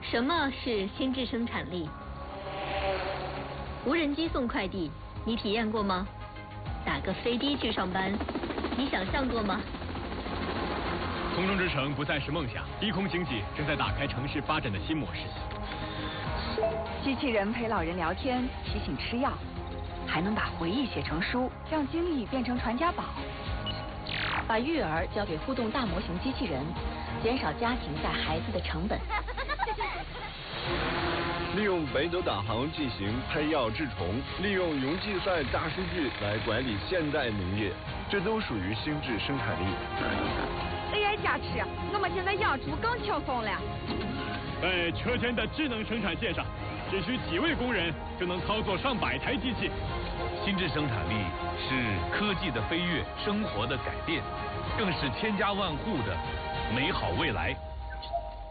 什么是心智生产力？无人机送快递，你体验过吗？打个飞的去上班，你想象过吗？ 空中之城不再是梦想，低空经济正在打开城市发展的新模式。 机器人陪老人聊天，提醒吃药，还能把回忆写成书，让经历变成传家宝。 把育儿交给互动大模型机器人，减少家庭带孩子的成本。 利用北斗导航进行配药治虫，利用云计算大数据来管理现代农业，这都属于心智生产力。 AI 加持，我们现在养猪更轻松了。 在车间的智能生产线上，只需几位工人就能操作上百台机器。 心智生产力是科技的飞跃，生活的改变，更是千家万户的美好未来。